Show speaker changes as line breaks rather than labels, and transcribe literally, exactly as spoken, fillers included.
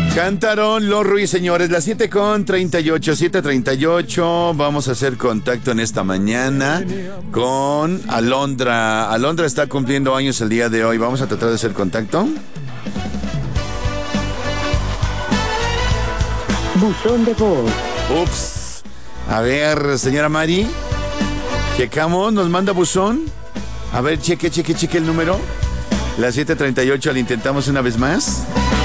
Cantaron los ruiseñores, las siete con treinta y ocho, siete treinta y ocho. Vamos a hacer contacto en esta mañana con Alondra. Alondra está cumpliendo años el día de hoy. Vamos a tratar de hacer contacto.
Buzón de voz.
Ups. A ver, señora Mari. Checamos, nos manda buzón. A ver, cheque, cheque, cheque el número. Las siete treinta y ocho, ¿le intentamos una vez más?